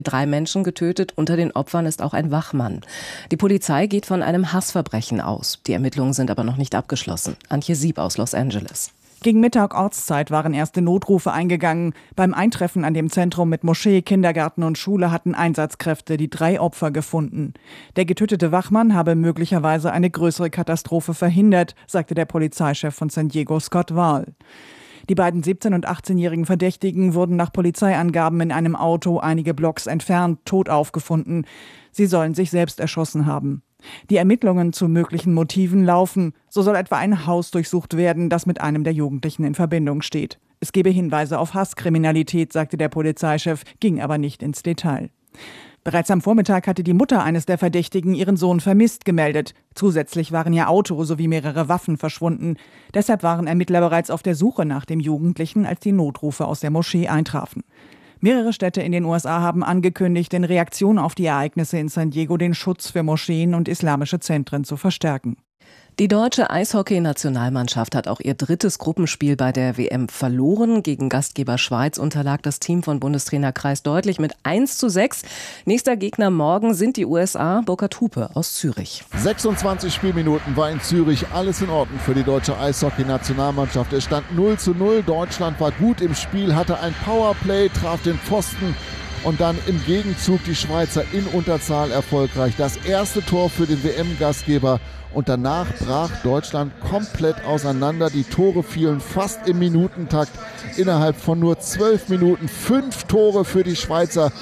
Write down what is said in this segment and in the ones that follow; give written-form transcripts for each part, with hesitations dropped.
3 Menschen getötet, unter den Opfern ist auch ein Wachmann. Die Polizei geht von einem Hassverbrechen aus. Die Ermittlungen sind aber noch nicht abgeschlossen. Antje Sieb aus Los Angeles. Gegen Mittag Ortszeit waren erste Notrufe eingegangen. Beim Eintreffen an dem Zentrum mit Moschee, Kindergarten und Schule hatten Einsatzkräfte die 3 Opfer gefunden. Der getötete Wachmann habe möglicherweise eine größere Katastrophe verhindert, sagte der Polizeichef von San Diego, Scott Wahl. Die beiden 17- und 18-jährigen Verdächtigen wurden nach Polizeiangaben in einem Auto einige Blocks entfernt tot aufgefunden. Sie sollen sich selbst erschossen haben. Die Ermittlungen zu möglichen Motiven laufen. So soll etwa ein Haus durchsucht werden, das mit einem der Jugendlichen in Verbindung steht. Es gebe Hinweise auf Hasskriminalität, sagte der Polizeichef, ging aber nicht ins Detail. Bereits am Vormittag hatte die Mutter eines der Verdächtigen ihren Sohn vermisst gemeldet. Zusätzlich waren ihr Auto sowie mehrere Waffen verschwunden. Deshalb waren Ermittler bereits auf der Suche nach dem Jugendlichen, als die Notrufe aus der Moschee eintrafen. Mehrere Städte in den USA haben angekündigt, in Reaktion auf die Ereignisse in San Diego den Schutz für Moscheen und islamische Zentren zu verstärken. Die deutsche Eishockey-Nationalmannschaft hat auch ihr 3. Gruppenspiel bei der WM verloren. Gegen Gastgeber Schweiz unterlag das Team von Bundestrainer Kreis deutlich mit 1:6. Nächster Gegner morgen sind die USA. Burkhard Hupe aus Zürich. 26 Spielminuten war in Zürich alles in Ordnung für die deutsche Eishockey-Nationalmannschaft. Es stand 0:0. Deutschland war gut im Spiel, hatte ein Powerplay, traf den Pfosten. Und dann im Gegenzug die Schweizer in Unterzahl erfolgreich. Das erste Tor für den WM-Gastgeber. Und danach brach Deutschland komplett auseinander. Die Tore fielen fast im Minutentakt. Innerhalb von nur 12 Minuten 5 Tore für die Schweizer.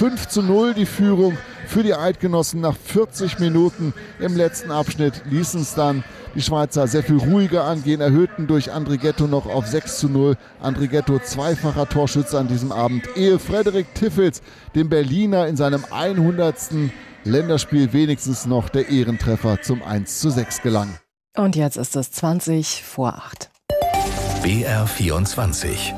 5:0 die Führung für die Eidgenossen nach 40 Minuten. Im letzten Abschnitt ließen es dann die Schweizer sehr viel ruhiger angehen, erhöhten durch Andrighetto noch auf 6:0. Andrighetto zweifacher Torschütze an diesem Abend, ehe Frederik Tiffels dem Berliner in seinem 100. Länderspiel wenigstens noch der Ehrentreffer zum 1:6 gelang. Und jetzt ist es 20:08. BR24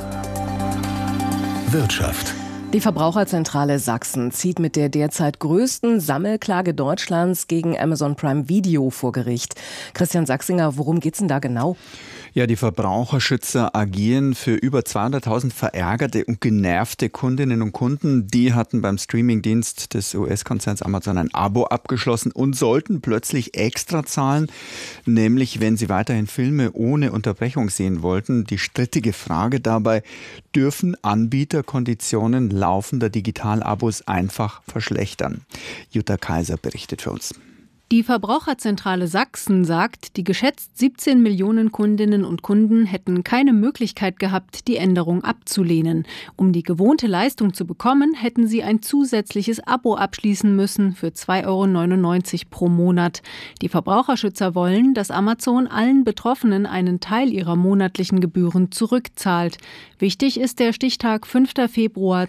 Wirtschaft. Die Verbraucherzentrale Sachsen zieht mit der derzeit größten Sammelklage Deutschlands gegen Amazon Prime Video vor Gericht. Christian Sachsinger, worum geht's denn da genau? Ja, die Verbraucherschützer agieren für über 200.000 verärgerte und genervte Kundinnen und Kunden. Die hatten beim Streamingdienst des US-Konzerns Amazon ein Abo abgeschlossen und sollten plötzlich extra zahlen, nämlich wenn sie weiterhin Filme ohne Unterbrechung sehen wollten. Die strittige Frage dabei: Dürfen Anbieter Konditionen laufender Digitalabos einfach verschlechtern? Jutta Kaiser berichtet für uns. Die Verbraucherzentrale Sachsen sagt, die geschätzt 17 Millionen Kundinnen und Kunden hätten keine Möglichkeit gehabt, die Änderung abzulehnen. Um die gewohnte Leistung zu bekommen, hätten sie ein zusätzliches Abo abschließen müssen für 2,99 € pro Monat. Die Verbraucherschützer wollen, dass Amazon allen Betroffenen einen Teil ihrer monatlichen Gebühren zurückzahlt. Wichtig ist der Stichtag 5. Februar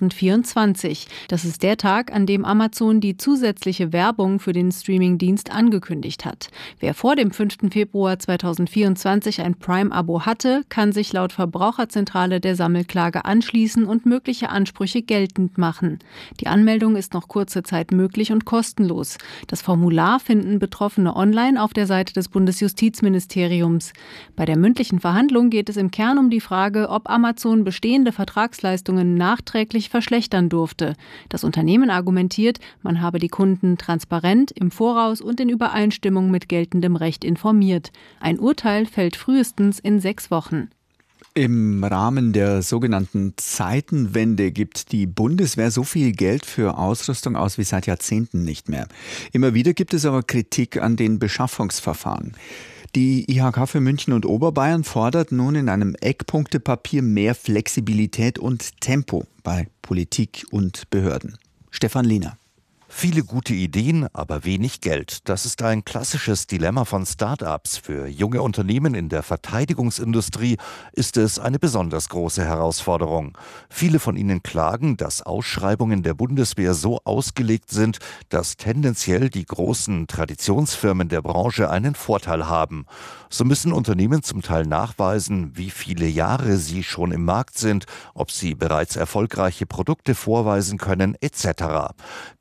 2024. Das ist der Tag, an dem Amazon die zusätzliche Werbung für den Streamingdienst angekündigt hat. Wer vor dem 5. Februar 2024 ein Prime-Abo hatte, kann sich laut Verbraucherzentrale der Sammelklage anschließen und mögliche Ansprüche geltend machen. Die Anmeldung ist noch kurze Zeit möglich und kostenlos. Das Formular finden Betroffene online auf der Seite des Bundesjustizministeriums. Bei der mündlichen Verhandlung geht es im Kern um die Frage, ob Amazon bestehende Vertragsleistungen nachträglich verschlechtern durfte. Das Unternehmen argumentiert, man habe die Kunden transparent, im Voraus und in Übereinstimmung mit geltendem Recht informiert. Ein Urteil fällt frühestens in 6 Wochen. Im Rahmen der sogenannten Zeitenwende gibt die Bundeswehr so viel Geld für Ausrüstung aus wie seit Jahrzehnten nicht mehr. Immer wieder gibt es aber Kritik an den Beschaffungsverfahren. Die IHK für München und Oberbayern fordert nun in einem Eckpunktepapier mehr Flexibilität und Tempo bei Politik und Behörden. Stefan Lehner. Viele gute Ideen, aber wenig Geld. Das ist ein klassisches Dilemma von Start-ups. Für junge Unternehmen in der Verteidigungsindustrie ist es eine besonders große Herausforderung. Viele von ihnen klagen, dass Ausschreibungen der Bundeswehr so ausgelegt sind, dass tendenziell die großen Traditionsfirmen der Branche einen Vorteil haben. So müssen Unternehmen zum Teil nachweisen, wie viele Jahre sie schon im Markt sind, ob sie bereits erfolgreiche Produkte vorweisen können, etc. Gerade für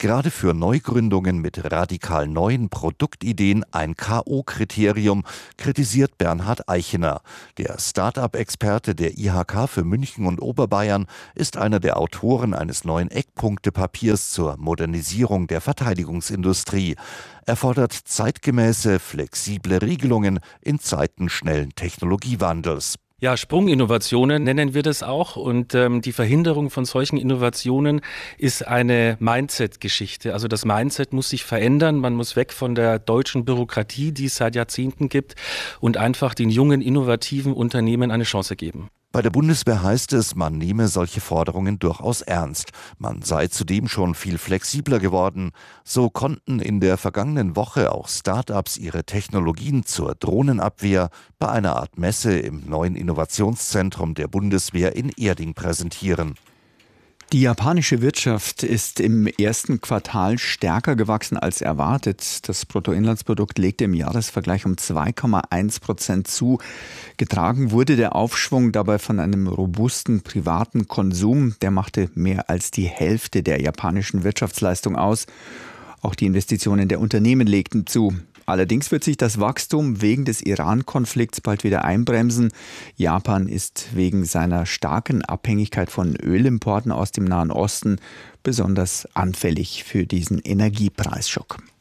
für Neugründungen mit radikal neuen Produktideen ein K.O.-Kriterium, kritisiert Bernhard Eichener. Der Start-up-Experte der IHK für München und Oberbayern ist einer der Autoren eines neuen Eckpunktepapiers zur Modernisierung der Verteidigungsindustrie. Er fordert zeitgemäße, flexible Regelungen in Zeiten schnellen Technologiewandels. Ja, Sprunginnovationen nennen wir das auch, und die Verhinderung von solchen Innovationen ist eine Mindset-Geschichte. Also das Mindset muss sich verändern, man muss weg von der deutschen Bürokratie, die es seit Jahrzehnten gibt, und einfach den jungen, innovativen Unternehmen eine Chance geben. Bei der Bundeswehr heißt es, man nehme solche Forderungen durchaus ernst. Man sei zudem schon viel flexibler geworden. So konnten in der vergangenen Woche auch Start-ups ihre Technologien zur Drohnenabwehr bei einer Art Messe im neuen Innovationszentrum der Bundeswehr in Erding präsentieren. Die japanische Wirtschaft ist im ersten Quartal stärker gewachsen als erwartet. Das Bruttoinlandsprodukt legte im Jahresvergleich um 2,1% zu. Getragen wurde der Aufschwung dabei von einem robusten privaten Konsum. Der machte mehr als die Hälfte der japanischen Wirtschaftsleistung aus. Auch die Investitionen der Unternehmen legten zu. Allerdings wird sich das Wachstum wegen des Iran-Konflikts bald wieder einbremsen. Japan ist wegen seiner starken Abhängigkeit von Ölimporten aus dem Nahen Osten besonders anfällig für diesen Energiepreisschock.